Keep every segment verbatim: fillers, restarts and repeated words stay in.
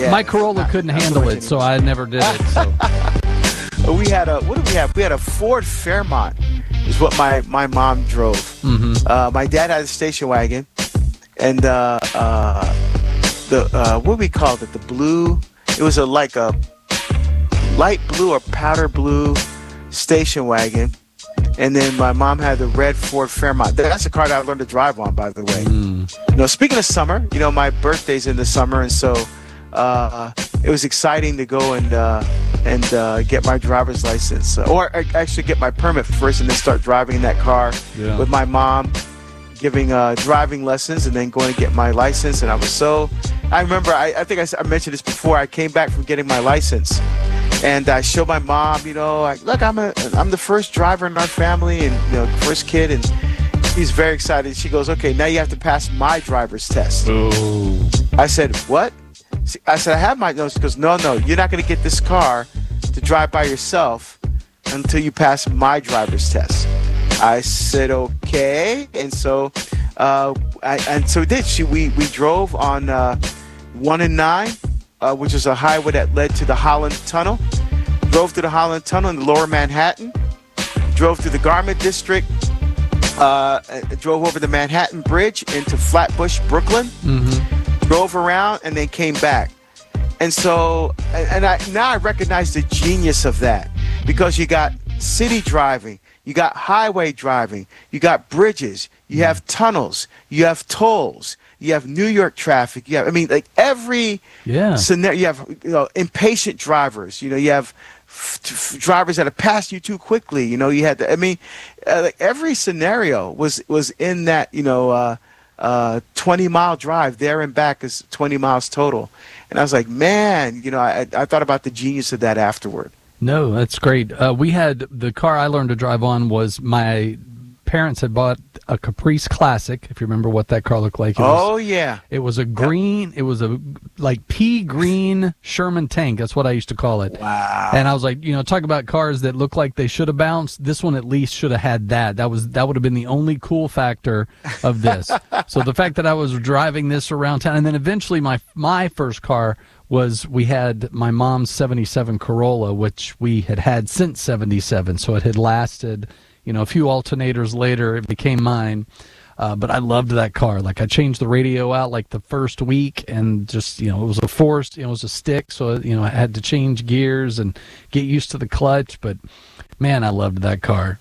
My Corolla not, couldn't not handle it, so I never did it. So we had a what did we have? We had a Ford Fairmont. Is what my, my mom drove. Mm-hmm. Uh, my dad had a station wagon, and uh, uh, the uh, what we called it, the blue. It was a like a light blue or powder blue station wagon, and then my mom had the red Ford Fairmont. That's the car that I learned to drive on, by the way. Mm. You know, speaking of summer, you know, my birthday's in the summer, and so uh, it was exciting to go and uh, and uh, get my driver's license, or actually get my permit first, and then start driving in that car yeah. with my mom, giving uh, driving lessons, and then going to get my license. And I was so, I remember, I, I think I, I mentioned this before. I came back from getting my license, and I showed my mom, you know, like, look, I'm a, I'm the first driver in our family, and you know, first kid, and she's very excited. She goes, okay, now you have to pass my driver's test. Oh. I said, what? I said, I have my nose. She goes, no, no, you're not going to get this car to drive by yourself until you pass my driver's test. I said, okay. And so, uh, I, and so we did. She, we, we drove on uh, one and nine, uh, which is a highway that led to the Holland Tunnel. Drove through the Holland Tunnel in Lower Manhattan. Drove through the Garment District. Uh, drove over the Manhattan Bridge into Flatbush, Brooklyn. Mm-hmm. Drove around and then came back. And so, and, and I now I recognize the genius of that, because you got city driving, you got highway driving, you got bridges, you have tunnels, you have tolls, you have New York traffic. You have, I mean, like every yeah. scenario, you have, you know, impatient drivers, you know, you have f- f- drivers that have passed you too quickly. You know, you had to, I mean, uh, like every scenario was, was in that, you know, uh, uh, twenty mile drive there and back is twenty miles total. And I was like, man, you know, I, I thought about the genius of that afterward. No, that's great. Uh, we had the car I learned to drive on was my parents had bought a Caprice Classic, if you remember what that car looked like. It oh, was, yeah. It was a green, it was a like pea green Sherman tank. That's what I used to call it. Wow. And I was like, you know, talk about cars that look like they should have bounced. This one at least should have had that. That was that would have been the only cool factor of this. So the fact that I was driving this around town, and then eventually my my first car was, we had my mom's seventy-seven Corolla, which we had had since seventy-seven. So it had lasted, you know, a few alternators later, it became mine. Uh, but I loved that car. Like, I changed the radio out like the first week, and just, you know, it was a forced, you know, it was a stick. So, you know, I had to change gears and get used to the clutch. But, man, I loved that car.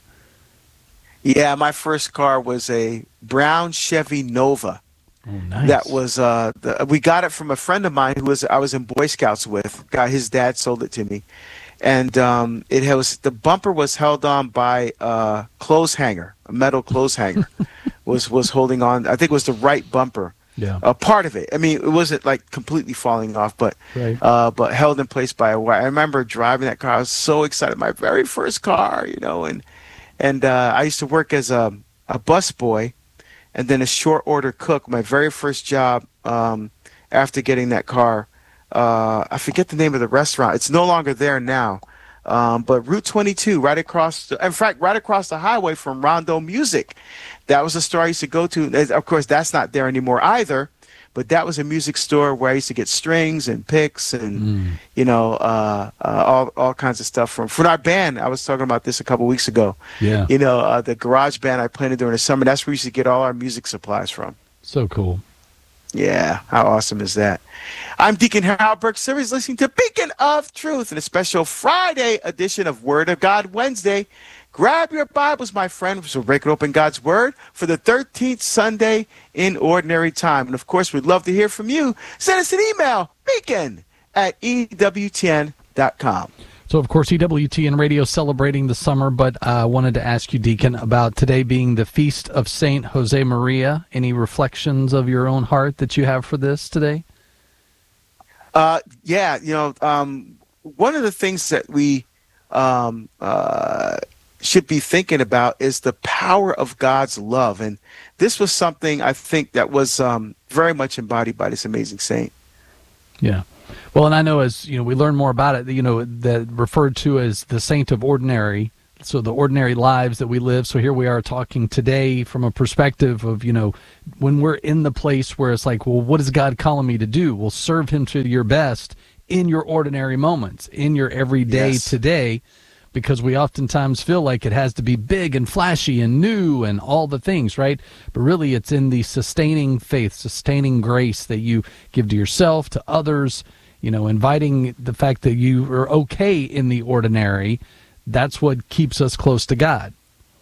Yeah, my first car was a brown Chevy Nova. Oh, nice. That was, uh, the, we got it from a friend of mine who was, I was in Boy Scouts with. Guy, his dad sold it to me. And um, it was, the bumper was held on by a clothes hanger, a metal clothes hanger was, was holding on. I think it was the right bumper. Yeah. A part of it. I mean, it wasn't like completely falling off, but right. uh, but held in place by a wire. I remember driving that car. I was so excited. My very first car, you know, and and uh, I used to work as a, a bus boy and then a short order cook. My very first job um, after getting that car. Uh, I forget the name of the restaurant. It's no longer there now. Um, but Route twenty-two, right across, the, in fact, right across the highway from Rondo Music. That was a store I used to go to. Of course, that's not there anymore either. But that was a music store where I used to get strings and picks and, mm. you know, uh, uh, all all kinds of stuff from from our band. I was talking about this a couple weeks ago. Yeah. You know, uh, the garage band I played in during the summer. That's where we used to get all our music supplies from. So cool. Yeah, how awesome is that? I'm Deacon Harold Burke Series, listening to Beacon of Truth in a special Friday edition of Word of God Wednesday. Grab your Bibles, my friend, so break it open God's Word for the thirteenth Sunday in Ordinary Time. And, of course, we'd love to hear from you. Send us an email, beacon at E W T N dot com. So, of course, E W T N Radio celebrating the summer, but I uh, wanted to ask you, Deacon, about today being the Feast of Saint Jose Maria. Any reflections of your own heart that you have for this today? Uh, yeah, you know, um, one of the things that we um, uh, should be thinking about is the power of God's love. And this was something I think that was um, very much embodied by this amazing saint. Yeah. Well, and I know as, you know, we learn more about it, you know, that referred to as the Saint of Ordinary So the ordinary lives that we live. So here we are talking today from a perspective of, you know, when we're in the place where it's like, well, what is God calling me to do? Well, serve him to your best in your ordinary moments, in your everyday Yes. today, because we oftentimes feel like it has to be big and flashy and new and all the things, right? But really it's in the sustaining faith, sustaining grace that you give to yourself, to others, you know, inviting the fact that you are okay in the ordinary. That's what keeps us close to God.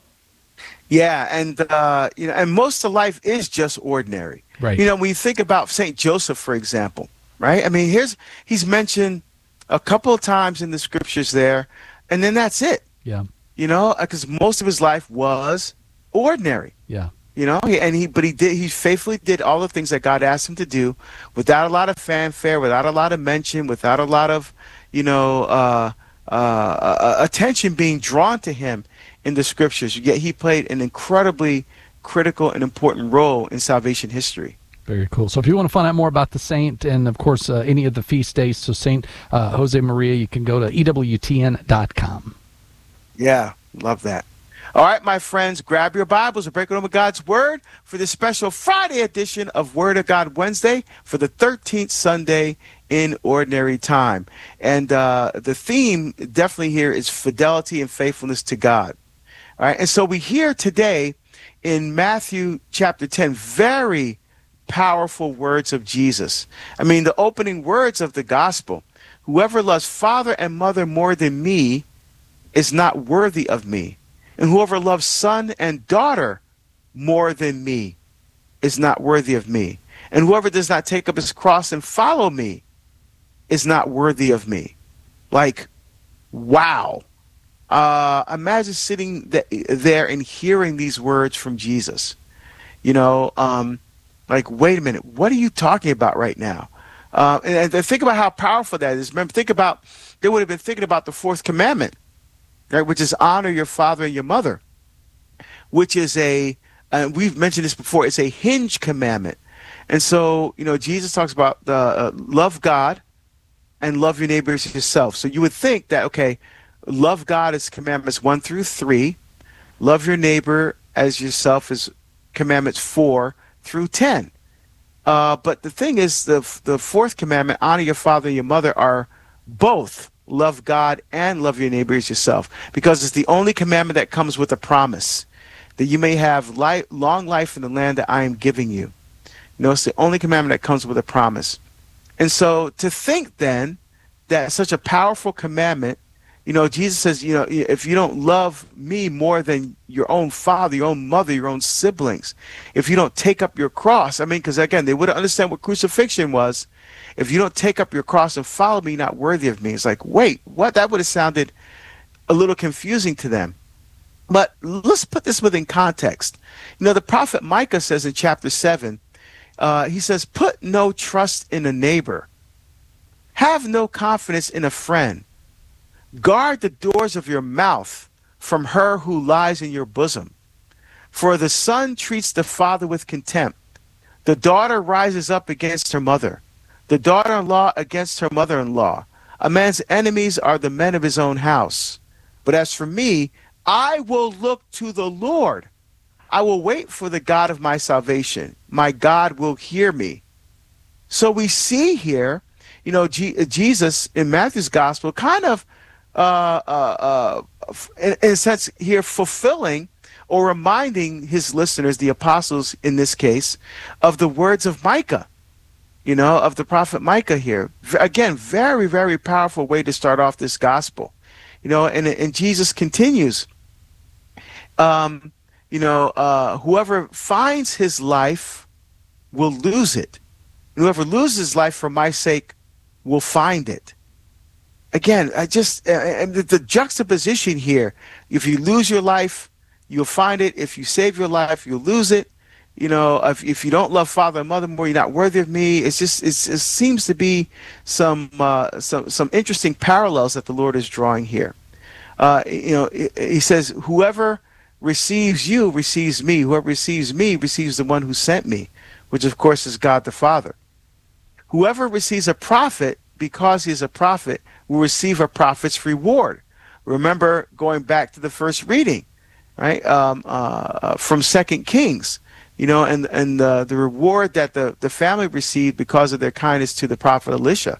Yeah, and uh, you know, and most of life is just ordinary. Right. You know, when you think about Saint Joseph, for example, right? I mean, here's he's mentioned a couple of times in the scriptures there, and then that's it. Yeah. You know, because most of his life was ordinary. Yeah. You know, he, and he but he did he faithfully did all the things that God asked him to do, without a lot of fanfare, without a lot of mention, without a lot of, you know, uh, uh, uh, attention being drawn to him in the scriptures. Yet he played an incredibly critical and important role in salvation history. Very cool. So if you want to find out more about the saint and, of course, uh, any of the feast days, so Saint uh, Jose Maria, you can go to E W T N dot com. Yeah, love that. All right, my friends, grab your Bibles and break it over God's Word for this special Friday edition of Word of God Wednesday for the thirteenth Sunday in Ordinary Time. And uh, the theme definitely here is fidelity and faithfulness to God. All right, and so we hear today in Matthew chapter ten very powerful words of Jesus. I mean, the opening words of the gospel: whoever loves father and mother more than me is not worthy of me. And whoever loves son and daughter more than me is not worthy of me. And whoever does not take up his cross and follow me is not worthy of me. Like, wow. Uh, imagine sitting th- there and hearing these words from Jesus. You know, um, like, wait a minute, what are you talking about right now? Uh, and, and think about how powerful that is. Remember, think about, they would have been thinking about the fourth commandment, right, which is honor your father and your mother, which is a, and we've mentioned this before, it's a hinge commandment. And so, you know, Jesus talks about the uh, love God and love your neighbors as yourself. So you would think that, okay, love God is commandments one through three, love your neighbor as yourself is commandments four through ten. Uh, but the thing is, the the fourth commandment, honor your father and your mother, are both love God and love your neighbor as yourself, because it's the only commandment that comes with a promise that you may have life, long life in the land that I am giving you. You know, it's the only commandment that comes with a promise. And so to think then that such a powerful commandment, you know, Jesus says, you know, if you don't love me more than your own father, your own mother, your own siblings, if you don't take up your cross, I mean, because again, they wouldn't understand what crucifixion was. If you don't take up your cross and follow me, not worthy of me. It's like, wait, what? That would have sounded a little confusing to them. But let's put this within context. You know, the prophet Micah says in chapter seven, uh, he says, put no trust in a neighbor. Have no confidence in a friend. Guard the doors of your mouth from her who lies in your bosom. For the son treats the father with contempt. The daughter rises up against her mother. The daughter-in-law against her mother-in-law. A man's enemies are the men of his own house. But as for me, I will look to the Lord. I will wait for the God of my salvation. My God will hear me. So we see here, you know, G- Jesus in Matthew's gospel kind of, uh, uh, uh, in, in a sense here, fulfilling or reminding his listeners, the apostles in this case, of the words of Micah. You know, of the prophet Micah here. Again, very, very powerful way to start off this gospel. You know, and, and Jesus continues, um, you know, uh, whoever finds his life will lose it. And whoever loses his life for my sake will find it. Again, I just, uh, and the, the juxtaposition here, if you lose your life, you'll find it. If you save your life, you'll lose it. You know, if if you don't love father and mother more, you're not worthy of me. It's just it's, it seems to be some uh, some some interesting parallels that the Lord is drawing here. Uh, you know, he says, "Whoever receives you receives me. Whoever receives me receives the one who sent me," which of course is God the Father. Whoever receives a prophet because he is a prophet will receive a prophet's reward. remember going back to the first reading, right, um, uh, from Second Kings, you know, and and the the reward that the the family received because of their kindness to the prophet Elisha.